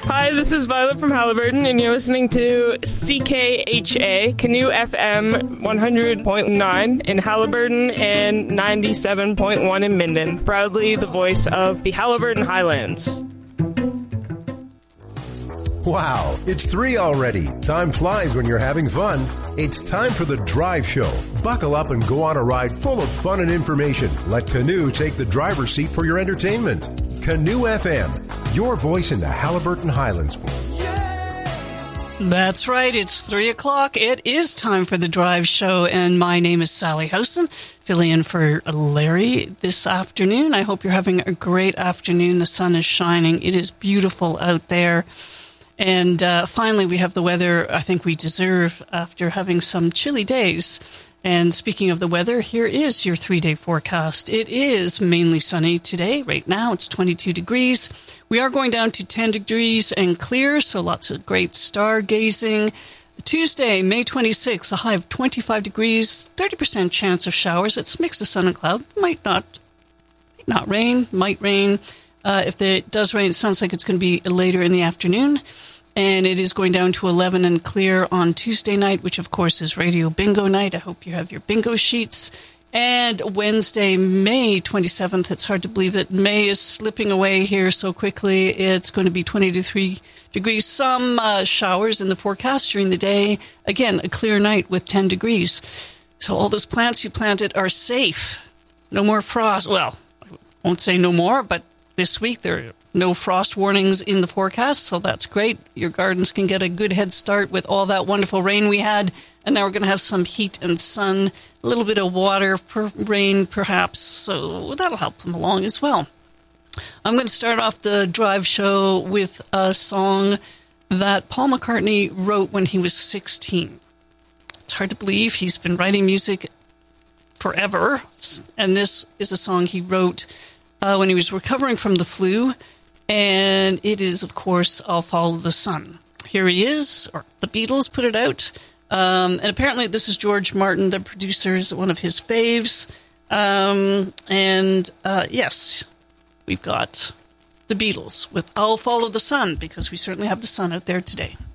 Hi, this is Violet from Halliburton, and you're listening to CKHA, Canoe FM 100.9 in Halliburton and 97.1 in Minden. Proudly the voice of the Halliburton Highlands. Wow, it's 3 already. Time flies when you're having fun. It's time for the Drive Show. Buckle up and go on a ride full of fun and information. Let Canoe take the driver's seat for your entertainment. Canoe FM, your voice in the Halliburton Highlands. That's right. It's 3 o'clock. It is time for the Drive Show, and my name is Sally Housen, filling in for Larry this afternoon. I hope you're having a great afternoon. The sun is shining. It is beautiful out there. And finally, we have the weather I think we deserve after having some chilly days. And speaking of the weather, here is your 3-day forecast. It is mainly sunny today. Right now, it's 22 degrees. We are going down to 10 degrees and clear, so lots of great stargazing. Tuesday, May 26th, a high of 25 degrees, 30% chance of showers. It's mixed of sun and cloud. Might not rain, might rain. If it does rain, it sounds like it's going to be later in the afternoon. And it is going down to 11 and clear on Tuesday night, which, of course, is Radio Bingo night. I hope you have your bingo sheets. And Wednesday, May 27th, it's hard to believe that May is slipping away here so quickly. It's going to be 23 degrees. Some showers in the forecast during the day. Again, a clear night with 10 degrees. So all those plants you planted are safe. No more frost. Well, I won't say no more, but this week there are no frost warnings in the forecast, so that's great. Your gardens can get a good head start with all that wonderful rain we had, and now we're going to have some heat and sun, a little bit of water, rain perhaps, so that'll help them along as well. I'm going to start off the Drive Show with a song that Paul McCartney wrote when he was 16. It's hard to believe he's been writing music forever, and this is a song he wrote when he was recovering from the flu. And it is, of course, I'll Follow the Sun. Here he is, or the Beatles put it out. And apparently this is George Martin, the producer's one of his faves. Yes, we've got the Beatles with I'll Follow the Sun, because we certainly have the sun out there today.